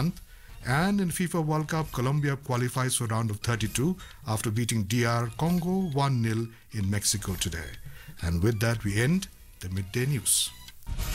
month. And in FIFA World Cup, Colombia qualifies for round of 32 after beating DR Congo 1-0 in Mexico today. And with that, we end the midday news.